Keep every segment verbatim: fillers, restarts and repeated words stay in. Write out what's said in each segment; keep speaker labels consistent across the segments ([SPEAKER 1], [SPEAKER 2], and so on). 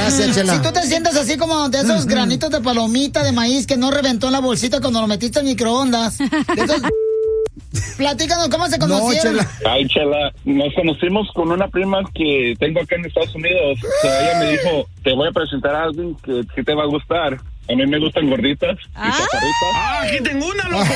[SPEAKER 1] Gracias, Chela.
[SPEAKER 2] Si tú te sientes así como de esos granitos de palomita de maíz que no reventó en la bolsita cuando lo metiste en microondas. De esos... Platícanos, ¿cómo se conocieron?
[SPEAKER 3] No, Chela. Ay, Chela, nos conocimos con una prima que tengo acá en Estados Unidos. O sea, ella me dijo, te voy a presentar a alguien que sí te va a gustar. A mí me gustan gorditas
[SPEAKER 4] ¿Ah?
[SPEAKER 3] y chaparritas.
[SPEAKER 4] ¡Ah, aquí tengo una, loco!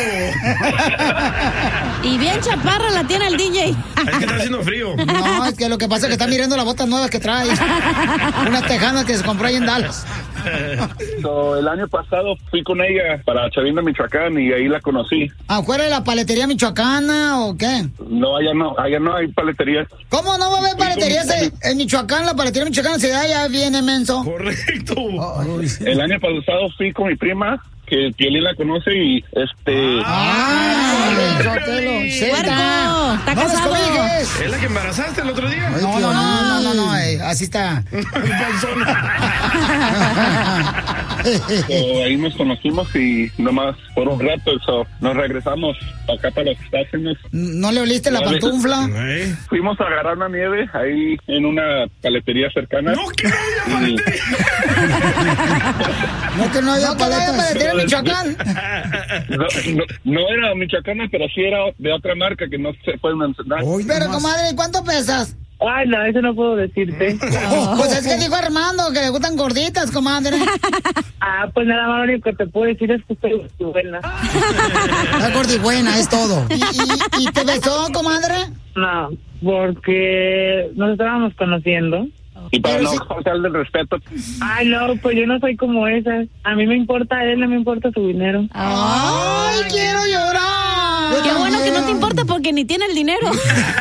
[SPEAKER 5] Y bien chaparra la tiene el D J.
[SPEAKER 4] Es que está haciendo frío.
[SPEAKER 2] No, es que lo que pasa es que está mirando las botas nuevas que trae. Unas tejanas que se compró ahí en Dallas.
[SPEAKER 3] So, el año pasado fui con ella para Chavinda, Michoacán, y ahí la conocí.
[SPEAKER 2] ¿Afuera de la paletería michoacana o qué?
[SPEAKER 3] No, allá no, allá no hay paleterías.
[SPEAKER 2] ¿Cómo no va a haber paleterías en, en Michoacán? La paletería michoacana se da ya viene, menso.
[SPEAKER 4] Correcto.
[SPEAKER 2] Oh,
[SPEAKER 3] el año pasado fui con mi prima, que Piolín la conoce, y este...
[SPEAKER 2] ¡Ah! ¡Sotelo!
[SPEAKER 5] ¡Puerco! ¡Está
[SPEAKER 2] ¡No
[SPEAKER 5] casado!
[SPEAKER 2] descolgues!
[SPEAKER 4] ¿Es la que embarazaste el otro día?
[SPEAKER 2] No, no, no, no, no, no, eh, así está.
[SPEAKER 3] So, ahí nos conocimos y nomás por un rato, so, nos regresamos acá para los Estados Unidos.
[SPEAKER 2] ¿No le oliste la pantufla?
[SPEAKER 4] ¿Eh?
[SPEAKER 3] Fuimos a agarrar una nieve ahí en una paletería cercana.
[SPEAKER 4] ¡No, que no haya
[SPEAKER 3] Y-
[SPEAKER 2] No, que no haya paletería en Michoacán.
[SPEAKER 3] no, no, no era michoacana, pero sí era de otra marca que no se puede mencionar.
[SPEAKER 2] Pero, comadre, ¿cuánto pesas?
[SPEAKER 6] Ay, no, eso no puedo decirte.
[SPEAKER 2] Pues es que dijo Armando que le gustan gorditas, comadre.
[SPEAKER 6] Ah, pues nada más lo único que te puedo decir es que estoy buena.
[SPEAKER 2] La gordibuena, es todo. ¿Y, y, y te besó, comadre?
[SPEAKER 6] No, porque nos estábamos conociendo.
[SPEAKER 3] Y para
[SPEAKER 2] Pero
[SPEAKER 3] no
[SPEAKER 2] sí-
[SPEAKER 3] faltarle el respeto,
[SPEAKER 6] Ay, no, pues yo no soy como esa. A mí me importa él, no me importa su dinero.
[SPEAKER 2] ¡Ay, quiero llorar! Yo
[SPEAKER 5] Qué bueno que no te
[SPEAKER 2] también.
[SPEAKER 5] importa porque ni tiene el dinero.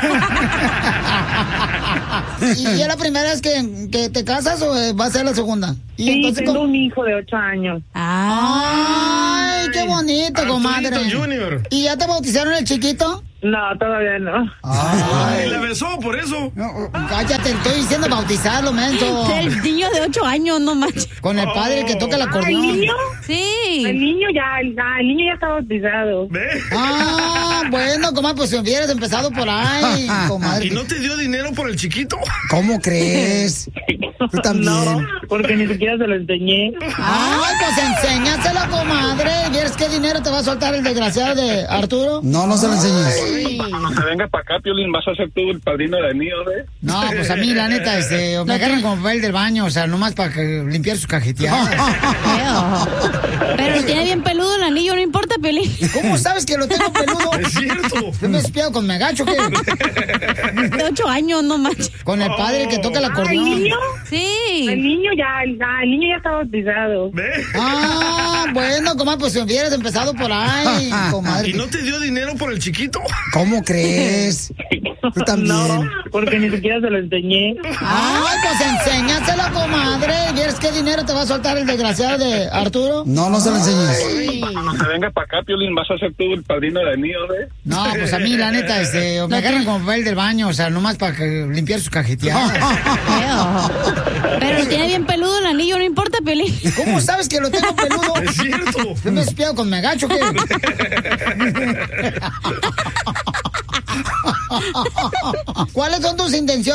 [SPEAKER 2] ¿Y es la primera vez que, que te casas o eh, va a ser la segunda? Y
[SPEAKER 6] Sí,
[SPEAKER 2] entonces,
[SPEAKER 6] tengo
[SPEAKER 2] ¿cómo?
[SPEAKER 6] un hijo de ocho años.
[SPEAKER 2] ¡Ay, qué bonito,
[SPEAKER 4] Arturito
[SPEAKER 2] comadre!
[SPEAKER 4] Junior.
[SPEAKER 2] ¿Y ya te bautizaron el chiquito?
[SPEAKER 6] No, todavía no.
[SPEAKER 4] Ay, la besó, por eso.
[SPEAKER 2] No, cállate, estoy diciendo bautizarlo, menso.
[SPEAKER 5] El niño de ocho años, no manches.
[SPEAKER 2] Con el padre que toca el
[SPEAKER 6] ¿El
[SPEAKER 2] acordeón.
[SPEAKER 6] niño?
[SPEAKER 5] Sí.
[SPEAKER 6] El niño ya, el, el niño ya está bautizado.
[SPEAKER 4] ¿Ve?
[SPEAKER 2] Ah, bueno, comadre, pues si hubieras empezado por ahí, comadre.
[SPEAKER 4] ¿Y no te dio dinero por el chiquito?
[SPEAKER 1] ¿Cómo crees? Tú también.
[SPEAKER 6] No, porque ni siquiera se lo enseñé.
[SPEAKER 2] Ay, pues enséñaselo, comadre. ¿Vieres qué dinero te va a soltar el desgraciado de Arturo?
[SPEAKER 1] No, no se lo enseñes.
[SPEAKER 3] cuando se venga para acá, Piolín, vas a ser tú el padrino de mío, ¿eh?
[SPEAKER 2] No, pues a mí, la neta, este, me agarran como papel del baño, o sea, nomás para que limpiar sus cajeteadas.
[SPEAKER 5] Pero lo tiene bien peludo el anillo, no importa, Pelín.
[SPEAKER 2] ¿Cómo sabes que lo tengo peludo?
[SPEAKER 4] Es cierto.
[SPEAKER 2] ¿Qué me espiado con megacho qué?
[SPEAKER 5] De ocho años, no manches.
[SPEAKER 2] Con el padre que toca el
[SPEAKER 6] ¿El
[SPEAKER 2] acordeón.
[SPEAKER 6] niño?
[SPEAKER 5] Sí.
[SPEAKER 6] El niño ya, el, el niño ya está bautizado.
[SPEAKER 4] ¿Ve?
[SPEAKER 2] Ah, bueno, comadre, pues si hubieras empezado por ahí, comadre.
[SPEAKER 4] ¿Y no te dio dinero por el chiquito?
[SPEAKER 1] ¿Cómo crees? Tú también.
[SPEAKER 6] No, porque ni siquiera se lo enseñé.
[SPEAKER 2] Ay, pues enséñaselo, comadre. ¿Vieres qué dinero te va a soltar el desgraciado de Arturo?
[SPEAKER 1] No, no se lo enseñes.
[SPEAKER 3] Cuando se venga para acá, Piolín, vas a ser tú el padrino de mío, ¿eh?
[SPEAKER 2] No, pues a mí, la neta, este, me agarran como papel del baño, o sea, nomás para que limpiar sus cajeteadas.
[SPEAKER 5] Pero lo tiene bien peludo el anillo, no importa, Pelín.
[SPEAKER 2] ¿Cómo sabes que lo tengo peludo?
[SPEAKER 4] Es cierto.
[SPEAKER 2] ¿Qué me espiado con megacho qué? ¿Cuáles son tus intenciones?